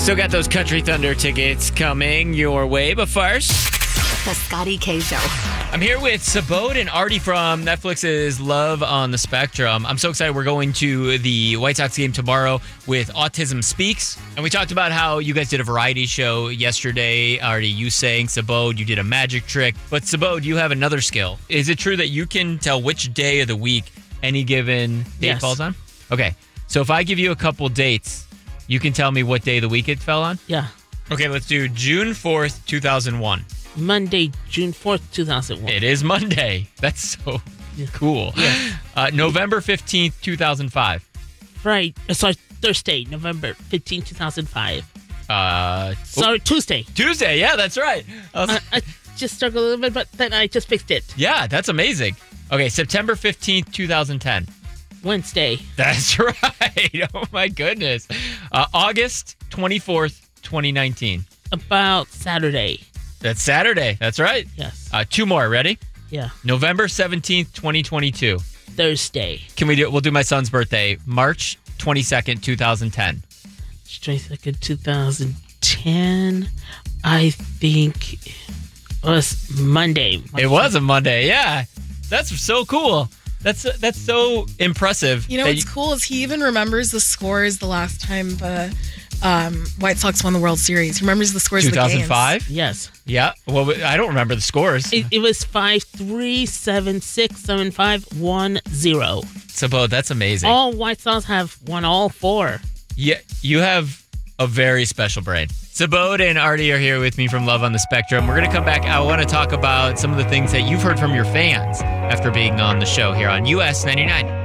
Still got those Country Thunder tickets coming your way, but first, The Scotty K Show. I'm here with Sabode and Artie from Netflix's Love on the Spectrum. I'm so excited. We're going to the White Sox game tomorrow with Autism Speaks. And we talked about how you guys did a variety show yesterday. Artie, you sang. Sabode, you did a magic trick. But Sabode, you have another skill. Is it true that you can tell which day of the week any given date falls on? Okay. So if I give you a couple dates, you can tell me what day of the week it fell on? Yeah. Okay, let's do June 4th, 2001. Monday, June 4th, 2001. It is Monday. That's so cool. Yeah. November 15th, 2005. Thursday, November 15th, 2005. Tuesday. Tuesday, yeah, that's right. I just struggled a little bit, but then I just fixed it. Yeah, that's amazing. Okay, September 15th, 2010. Wednesday. That's right. Oh, my goodness. August 24th, 2019. About Saturday. That's Saturday. That's right. Yes. Two more. Ready? Yeah. November 17th, 2022. Thursday. We'll do my son's birthday. March 22nd, 2010. 22nd, 2010. I think it was Monday. It was a Monday. Yeah. That's so cool. That's so impressive. You know what's cool is he even remembers the scores the last time the White Sox won the World Series. He remembers the scores of the games. 2005? Yes. Yeah. Well, I don't remember the scores. It was 5-3, 7-6, 7-5, 1-0. Sabode, that's amazing. All White Sox have won all four. Yeah, you have a very special brain. Sabode and Artie are here with me from Love on the Spectrum. We're going to come back. I want to talk about some of the things that you've heard from your fans after being on the show here on US 99.